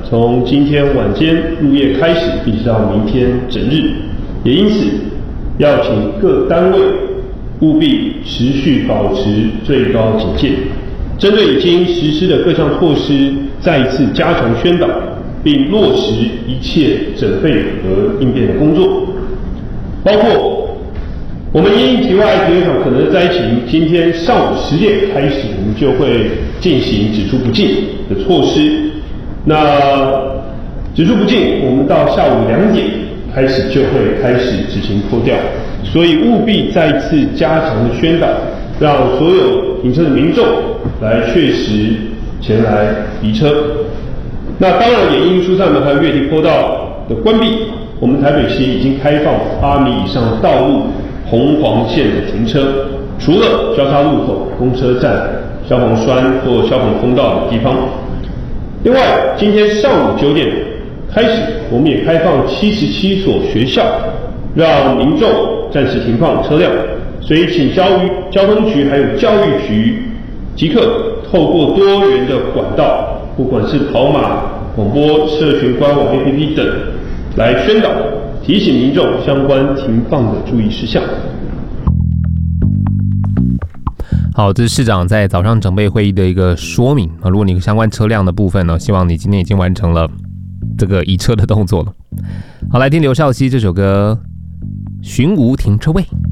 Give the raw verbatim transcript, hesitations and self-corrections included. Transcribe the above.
从今天晚间入夜开始，一直到明天整日，也因此要请各单位务必持续保持最高警戒，针对已经实施的各项措施，再一次加强宣导，并落实一切准备和应变的工作，包括我们因应体外体育场可能的灾情，今天上午十点开始，我们就会进行只出不进的措施。那只出不进，我们到下午两点开始就会开始执行拖吊，所以务必再次加强的宣导，让所有停车的民众来确实前来移车。那当然也因书上门还有月堤坡道的关闭，我们台北市已经开放八米以上道路红黄线的停车，除了交叉路口、公车站、消防栓或消防通道的地方。另外，今天上午九点开始，我们也开放七十七所学校，让民众暂时停放车辆，所以请交于交通局还有教育局即刻透过多元的管道，不管是跑马、广播、社群官网 A P P 等，来宣导提醒民众相关停放的注意事项。 好，这是市长在早上整备会议的一个说明啊。如果你相关车辆的部分呢，希望你今天已经完成了这个移车的动作了。好，来听刘少熙这首歌《寻无停车位》。